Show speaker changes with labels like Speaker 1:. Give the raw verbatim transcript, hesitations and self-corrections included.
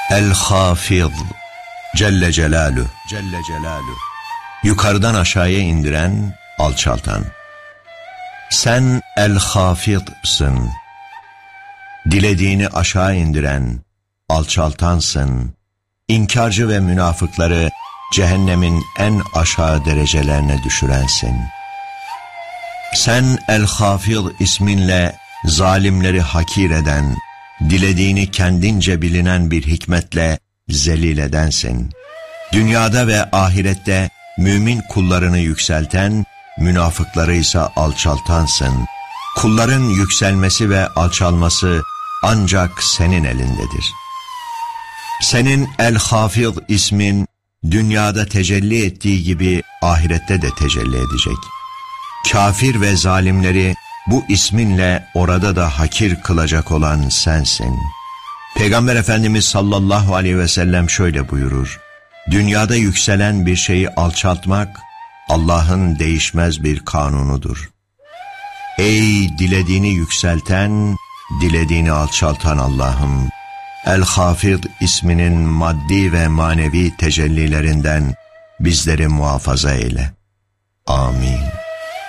Speaker 1: El-Hafid Celle Celaluhu, Celle Celaluhu, yukarıdan aşağıya indiren, alçaltan. Sen El-Hafid'sın, dilediğini aşağı indiren, alçaltansın. İnkarcı ve münafıkları cehennemin en aşağı derecelerine düşürensin. Sen El-Hafid isminle zalimleri hakir eden, dilediğini kendince bilinen bir hikmetle zelil edensin. Dünyada ve ahirette mümin kullarını yükselten, münafıkları ise alçaltansın. Kulların yükselmesi ve alçalması ancak senin elindedir. Senin El-Hafid ismin dünyada tecelli ettiği gibi ahirette de tecelli edecek. Kafir ve zalimleri bu isminle orada da hakir kılacak olan sensin. Peygamber Efendimiz sallallahu aleyhi ve sellem şöyle buyurur: dünyada yükselen bir şeyi alçaltmak Allah'ın değişmez bir kanunudur. Ey dilediğini yükselten, dilediğini alçaltan Allah'ım, El-Hafid isminin maddi ve manevi tecellilerinden bizleri muhafaza eyle. Amin.